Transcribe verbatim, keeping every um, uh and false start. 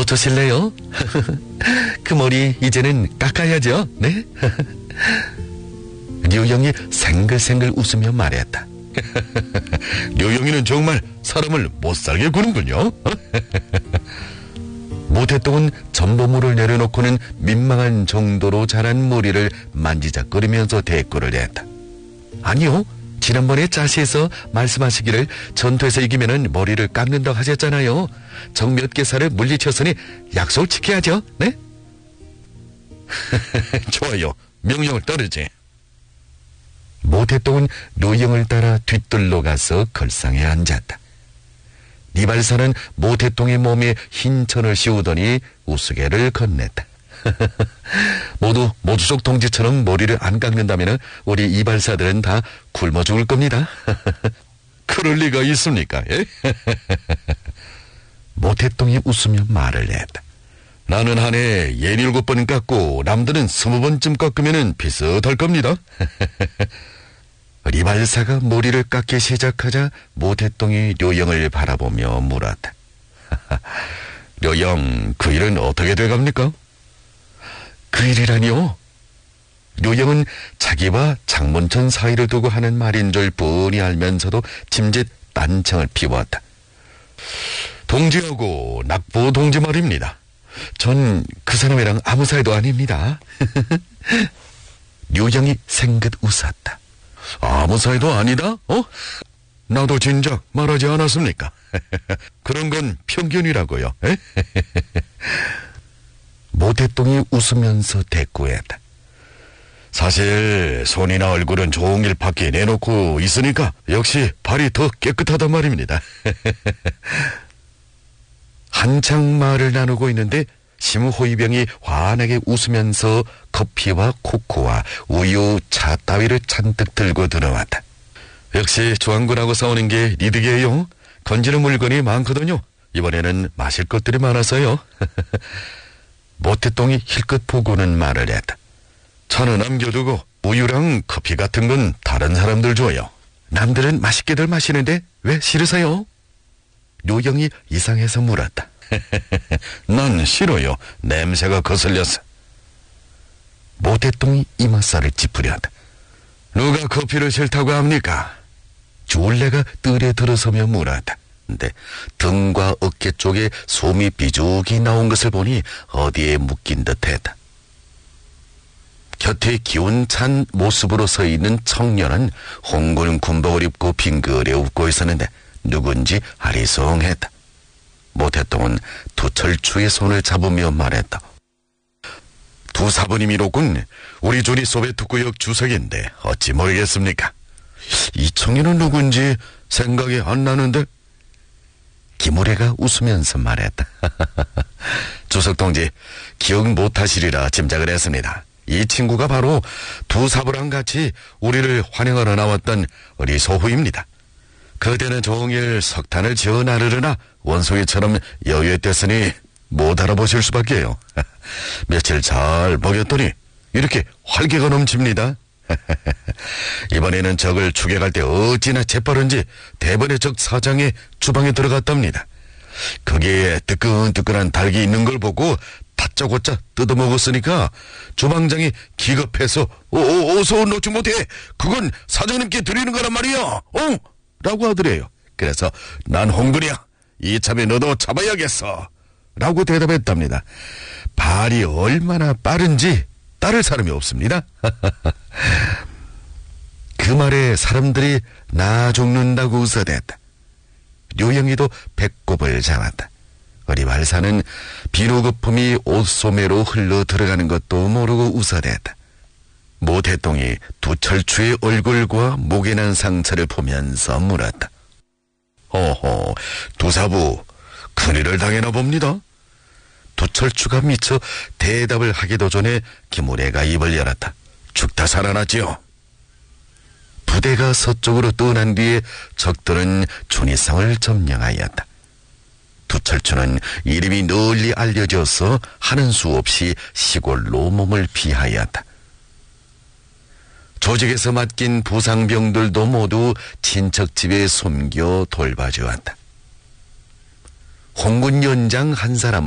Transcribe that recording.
어떠실래요? 그 머리 이제는 깎아야죠. 네? 류영이 생글생글 웃으며 말했다. 류영이는 정말 사람을 못살게 구는군요. 모태똥은 전보물을 내려놓고는 민망한 정도로 자란 머리를 만지작거리면서 대꾸를 했다. 아니요, 지난번에 짜시에서 말씀하시기를 전투에서 이기면은 머리를 깎는다고 하셨잖아요. 적 몇 개 살을 물리쳤으니 약속을 지켜야죠. 네? 좋아요. 명령을 따르지. 모태똥은 류영을 따라 뒤뜰로 가서 걸상에 앉았다. 이발사는 모태똥의 몸에 흰 천을 씌우더니 우스개를 건넸다. 모두 모주족 동지처럼 머리를 안 깎는다면 우리 이발사들은 다 굶어 죽을 겁니다. 그럴 리가 있습니까? 모태똥이 웃으며 말을 했다. 나는 한 해 예닐곱 번 깎고 남들은 스무 번쯤 깎으면 비슷할 겁니다. 이발사가 머리를 깎기 시작하자 모태똥이 류영을 바라보며 물었다. 류영, 그 일은 어떻게 돼갑니까? 그 일이라니요? 류영은 자기와 장문천 사이를 두고 하는 말인 줄 뻔히 알면서도 짐짓 딴청을 피웠다. 동지하고 낙보 동지 말입니다. 전 그 사람이랑 아무 사이도 아닙니다. 류영이 생긋 웃었다. 아무 사이도 아니다? 어? 나도 진작 말하지 않았습니까? 그런 건 편견이라고요. 모태똥이 웃으면서 대꾸했다. 사실 손이나 얼굴은 종일 밖에 내놓고 있으니까 역시 발이 더 깨끗하단 말입니다. 한창 말을 나누고 있는데 심호이병이 환하게 웃으면서 커피와 코코와 우유, 차 따위를 잔뜩 들고 들어왔다. 역시 조항군하고 싸우는 게 리득이에요. 건지는 물건이 많거든요. 이번에는 마실 것들이 많아서요. 모태똥이 힐끗 보고는 말을 했다. 차는 남겨두고 우유랑 커피 같은 건 다른 사람들 줘요. 남들은 맛있게들 마시는데 왜 싫으세요? 류영이 이상해서 물었다. 난 싫어요. 냄새가 거슬려서. 모태똥이 이마살을 찌푸렸다. 누가 커피를 싫다고 합니까? 줄레가 뜰에 들어서며 물었다. 근데 등과 어깨 쪽에 솜이 비죽이 나온 것을 보니 어디에 묶인 듯했다. 곁에 기운찬 모습으로 서 있는 청년은 홍군 군복을 입고 빙그레 웃고 있었는데 누군지 아리송했다. 모태똥은 두철추의 손을 잡으며 말했다. 두 사부님이로군. 우리 조리 소베트구역 주석인데 어찌 모르겠습니까? 이 청년은 누군지 생각이 안 나는데. 김우래가 웃으면서 말했다. 주석동지, 기억 못하시리라 짐작을 했습니다. 이 친구가 바로 두 사부랑 같이 우리를 환영하러 나왔던 우리 소후입니다. 그대는 종일 석탄을 지어 나르르나 원숭이처럼 여유했댔으니 못 알아보실 수밖에요. 며칠 잘 먹였더니 이렇게 활기가 넘칩니다. 이번에는 적을 추격할 때 어찌나 재빠른지 대번에 적 사장의 주방에 들어갔답니다. 거기에 뜨끈뜨끈한 닭이 있는 걸 보고 다짜고짜 뜯어먹었으니까 주방장이 기겁해서 어, 어, 어서 놓지 못해. 그건 사장님께 드리는 거란 말이야. 어? 라고 하더래요. 그래서 난 홍군이야. 이참에 너도 잡아야겠어. 라고 대답했답니다. 발이 얼마나 빠른지 따를 사람이 없습니다. 그 말에 사람들이 나 죽는다고 웃어댔다. 류영이도 배꼽을 잡았다. 어리 발사는 비누 거품이 옷소매로 흘러 들어가는 것도 모르고 웃어댔다. 모태똥이 두철추의 얼굴과 목에 난 상처를 보면서 물었다. 어허, 두사부 큰일을 당해나 봅니다. 두철추가 미쳐 대답을 하기도 전에 김우래가 입을 열었다. 죽다 살아났지요. 부대가 서쪽으로 떠난 뒤에 적들은 준이성을 점령하였다. 두철추는 이름이 널리 알려져서 하는 수 없이 시골로 몸을 피하였다. 조직에서 맡긴 부상병들도 모두 친척집에 숨겨 돌봐주었다. 홍군 연장 한 사람은